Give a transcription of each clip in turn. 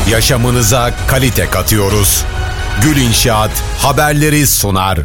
Yaşamınıza kalite katıyoruz. Gül İnşaat haberleri sunar.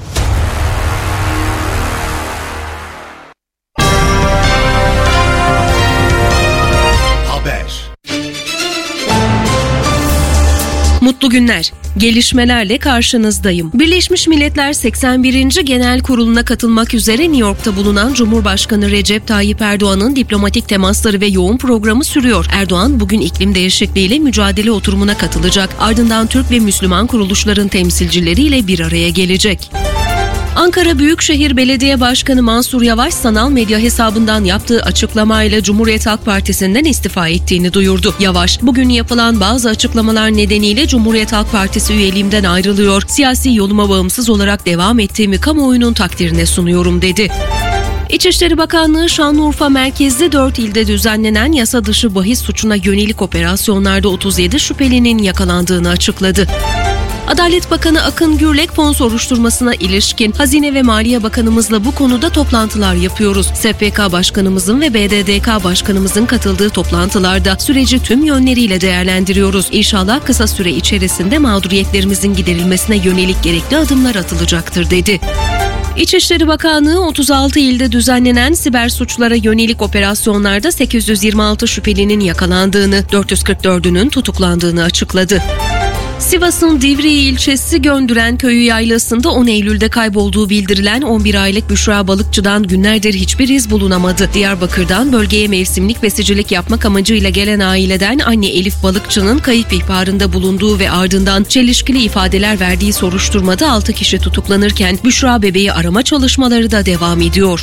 Mutlu günler. Gelişmelerle karşınızdayım. Birleşmiş Milletler 81. Genel Kurulu'na katılmak üzere New York'ta bulunan Cumhurbaşkanı Recep Tayyip Erdoğan'ın diplomatik temasları ve yoğun programı sürüyor. Erdoğan bugün iklim değişikliğiyle mücadele oturumuna katılacak. Ardından Türk ve Müslüman kuruluşların temsilcileriyle bir araya gelecek. Ankara Büyükşehir Belediye Başkanı Mansur Yavaş sanal medya hesabından yaptığı açıklamayla Cumhuriyet Halk Partisi'nden istifa ettiğini duyurdu. Yavaş, bugün yapılan bazı açıklamalar nedeniyle Cumhuriyet Halk Partisi üyeliğimden ayrılıyor, siyasi yoluma bağımsız olarak devam ettiğimi kamuoyunun takdirine sunuyorum dedi. İçişleri Bakanlığı Şanlıurfa merkezli 4 ilde düzenlenen yasa dışı bahis suçuna yönelik operasyonlarda 37 şüphelinin yakalandığını açıkladı. Adalet Bakanı Akın Gürlek fon soruşturmasına ilişkin Hazine ve Maliye Bakanımızla bu konuda toplantılar yapıyoruz. SPK Başkanımızın ve BDDK Başkanımızın katıldığı toplantılarda süreci tüm yönleriyle değerlendiriyoruz. İnşallah kısa süre içerisinde mağduriyetlerimizin giderilmesine yönelik gerekli adımlar atılacaktır dedi. İçişleri Bakanlığı 36 ilde düzenlenen siber suçlara yönelik operasyonlarda 826 şüphelinin yakalandığını, 444'ünün tutuklandığını açıkladı. Sivas'ın Divriği ilçesi Göndüren Köyü yaylasında 10 Eylül'de kaybolduğu bildirilen 11 aylık Büşra Balıkçı'dan günlerdir hiçbir iz bulunamadı. Diyarbakır'dan bölgeye mevsimlik besicilik yapmak amacıyla gelen aileden anne Elif Balıkçı'nın kayıp ihbarında bulunduğu ve ardından çelişkili ifadeler verdiği soruşturmada 6 kişi tutuklanırken Büşra bebeği arama çalışmaları da devam ediyor.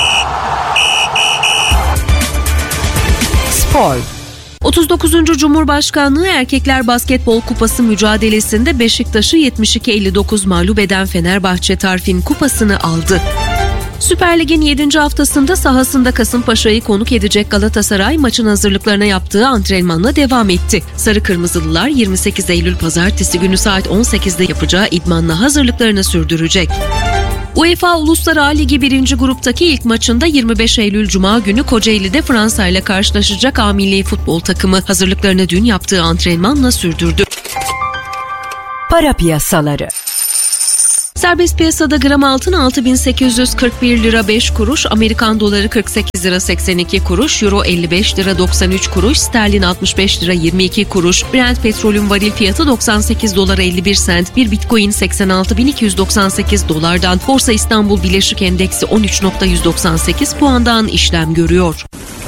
Spor. 39. Cumhurbaşkanlığı Erkekler Basketbol Kupası mücadelesinde Beşiktaş'ı 72-59 mağlup eden Fenerbahçe Tarfin Kupası'nı aldı. Süper Lig'in 7. haftasında sahasında Kasımpaşa'yı konuk edecek Galatasaray maçın hazırlıklarına yaptığı antrenmanla devam etti. Sarı Kırmızılılar 28 Eylül Pazartesi günü saat 18'de yapacağı idmanla hazırlıklarını sürdürecek. UEFA Uluslar A Ligi 1. gruptaki ilk maçında 25 Eylül Cuma günü Kocaeli'de Fransa ile karşılaşacak A Milli Futbol takımı hazırlıklarını dün yaptığı antrenmanla sürdürdü. Para piyasaları. Serbest piyasada gram altın 6.841 lira 5 kuruş, Amerikan doları 48 lira 82 kuruş, euro 55 lira 93 kuruş, sterlin 65 lira 22 kuruş, Brent petrolün varil fiyatı 98 dolar 51 sent, bir bitcoin 86.298 dolardan, Borsa İstanbul Bileşik Endeksi 13.198 puandan işlem görüyor.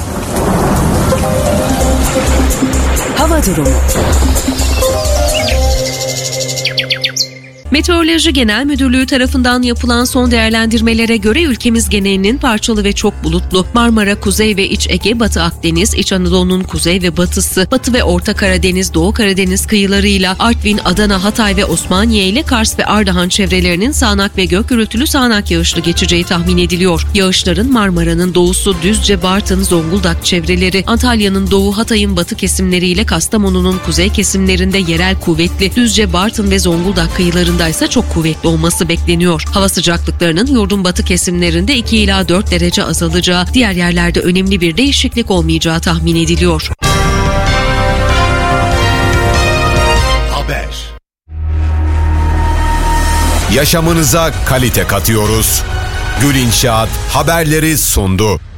Hava durumu. Meteoroloji Genel Müdürlüğü tarafından yapılan son değerlendirmelere göre ülkemiz genelinin parçalı ve çok bulutlu. Marmara, Kuzey ve İç Ege, Batı Akdeniz, İç Anadolu'nun kuzey ve batısı, Batı ve Orta Karadeniz, Doğu Karadeniz kıyılarıyla Artvin, Adana, Hatay ve Osmaniye ile Kars ve Ardahan çevrelerinin sağanak ve gök gürültülü sağanak yağışlı geçeceği tahmin ediliyor. Yağışların Marmara'nın doğusu, Düzce, Bartın, Zonguldak çevreleri, Antalya'nın doğu, Hatay'ın batı kesimleriyle Kastamonu'nun kuzey kesimlerinde yerel kuvvetli, Düzce, Bartın ve Zonguldak kıyılarında ise çok kuvvetli olması bekleniyor. Hava sıcaklıklarının yurdun batı kesimlerinde 2 ila 4 derece azalacağı, diğer yerlerde önemli bir değişiklik olmayacağı tahmin ediliyor. Haber. Yaşamınıza kalite katıyoruz. Gül İnşaat haberleri sundu.